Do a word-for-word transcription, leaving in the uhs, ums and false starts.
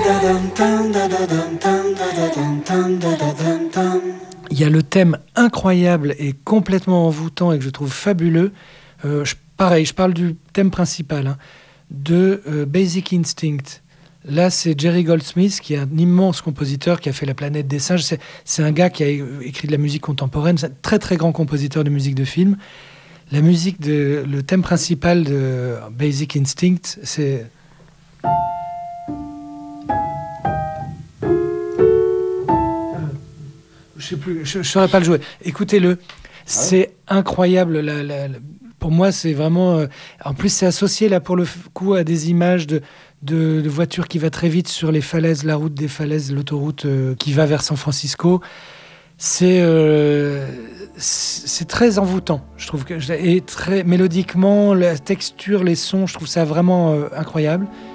Il y a le thème incroyable et complètement envoûtant et que je trouve fabuleux. Euh, je, pareil, je parle du thème principal, hein, de euh, Basic Instinct. Là, c'est Jerry Goldsmith, qui est un immense compositeur qui a fait La planète des singes. C'est, c'est un gars qui a écrit de la musique contemporaine. C'est un très très grand compositeur de musique de film. La musique, de, le thème principal de Basic Instinct, c'est... Je sais plus, je ne saurais pas le jouer. Écoutez-le, c'est incroyable. La, la, la, pour moi, c'est vraiment... Euh, en plus, c'est associé là pour le coup à des images de, de, de voitures qui va très vite sur les falaises, la route des falaises, l'autoroute euh, qui va vers San Francisco. C'est, euh, c'est très envoûtant, je trouve. Que, et très mélodiquement, la texture, les sons, je trouve ça vraiment euh, incroyable.